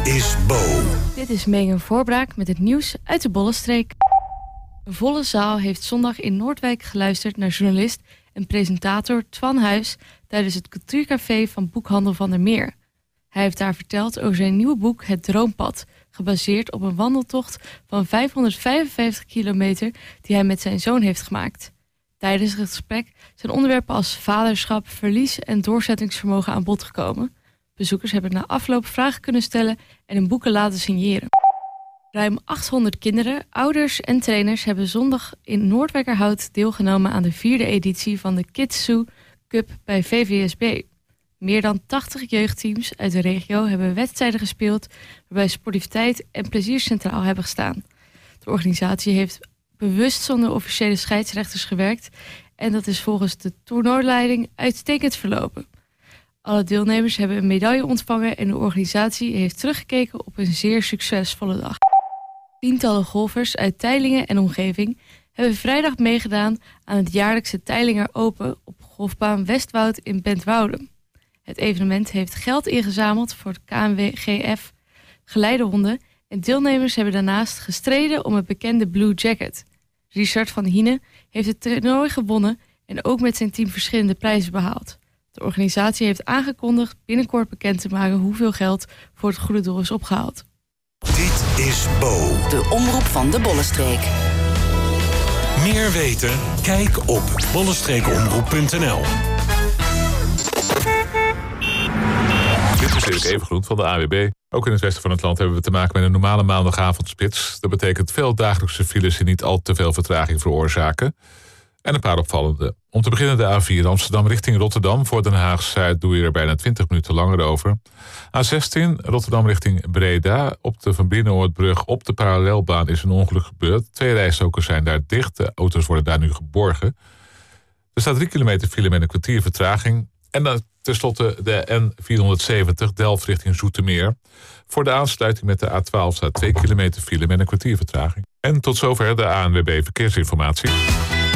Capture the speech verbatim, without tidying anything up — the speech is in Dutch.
is Bo. Dit is Megan Voorbraak met het nieuws uit de Bollenstreek. Een volle zaal heeft zondag in Noordwijk geluisterd naar journalist en presentator Twan Huis tijdens het cultuurcafé van Boekhandel van der Meer. Hij heeft daar verteld over zijn nieuwe boek Het Droompad, gebaseerd op een wandeltocht van vijfhonderdvijfenvijftig kilometer die hij met zijn zoon heeft gemaakt. Tijdens het gesprek zijn onderwerpen als vaderschap, verlies en doorzettingsvermogen aan bod gekomen. Bezoekers hebben na afloop vragen kunnen stellen en hun boeken laten signeren. Ruim achthonderd kinderen, ouders en trainers hebben zondag in Noordwijkerhout deelgenomen aan de vierde editie van de Kids Zoo Cup bij V V S B. Meer dan tachtig jeugdteams uit de regio hebben wedstrijden gespeeld waarbij sportiviteit en plezier centraal hebben gestaan. De organisatie heeft bewust zonder officiële scheidsrechters gewerkt en dat is volgens de toernooileiding uitstekend verlopen. Alle deelnemers hebben een medaille ontvangen en de organisatie heeft teruggekeken op een zeer succesvolle dag. Tientallen golfers uit Teylingen en omgeving hebben vrijdag meegedaan aan het jaarlijkse Teilinger Open op golfbaan Westwoud in Bentwoude. Het evenement heeft geld ingezameld voor de K N W G F geleidehonden en deelnemers hebben daarnaast gestreden om het bekende Blue Jacket. Richard van Hiene heeft het toernooi gewonnen en ook met zijn team verschillende prijzen behaald. De organisatie heeft aangekondigd binnenkort bekend te maken hoeveel geld voor het goede doel is opgehaald. Dit is Bo. De omroep van de Bollenstreek. Meer weten? Kijk op bollenstreekomroep punt n l. Dit is Erik Evengroen van de A W B. Ook in het westen van het land hebben we te maken met een normale maandagavondspits. Dat betekent veel dagelijkse files die niet al te veel vertraging veroorzaken. En een paar opvallende. Om te beginnen de A vier Amsterdam richting Rotterdam. Voor Den Haag-Zuid doe je er bijna twintig minuten langer over. A zestien Rotterdam richting Breda. Op de Van Brienenoordbrug op de parallelbaan is een ongeluk gebeurd. Twee rijstroken zijn daar dicht. De auto's worden daar nu geborgen. Er staat drie kilometer file met een kwartier vertraging. En dan tenslotte de N vierhonderdzeventig Delft richting Zoetermeer. Voor de aansluiting met de A twaalf staat twee kilometer file met een kwartier vertraging. En tot zover de A N W B Verkeersinformatie.